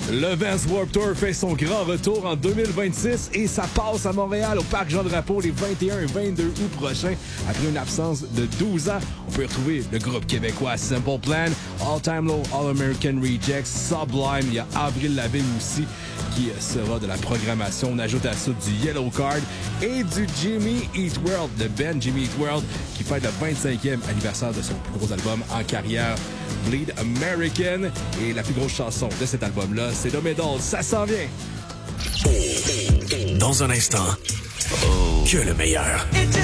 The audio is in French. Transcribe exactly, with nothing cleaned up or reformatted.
Le Vans Warped Tour fait son grand retour en deux mille vingt-six et ça passe à Montréal au Parc Jean-Drapeau les vingt et un et vingt-deux août prochains. Après une absence de douze ans, on peut retrouver le groupe québécois Simple Plan, All Time Low, All American Rejects, Sublime, il y a Avril Lavigne aussi qui sera de la programmation. On ajoute à ça du Yellow Card et du Jimmy Eat World, de Ben Jimmy Eat World, qui fête le vingt-cinquième anniversaire de son plus gros album en carrière, Bleed American. Et la plus grosse chanson de cet album-là, c'est The Middle. Ça s'en vient! Dans un instant, que le meilleur.